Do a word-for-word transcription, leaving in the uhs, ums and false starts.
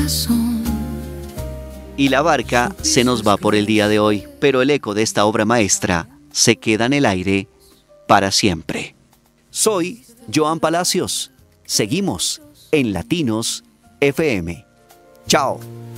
Y la barca se nos va por el día de hoy, pero el eco de esta obra maestra se queda en el aire para siempre. Soy Joan Palacios. Seguimos en Latinos F M. Chao.